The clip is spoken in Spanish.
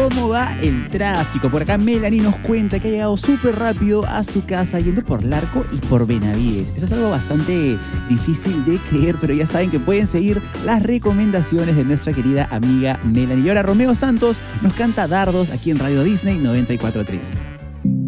cómo va el tráfico. Por acá Melanie nos cuenta que ha llegado súper rápido a su casa yendo por Larco y por Benavides. Eso es algo bastante difícil de creer, pero ya saben que pueden seguir las recomendaciones de nuestra querida amiga Melanie. Y ahora Romeo Santos nos canta Dardos aquí en Radio Disney 94.3.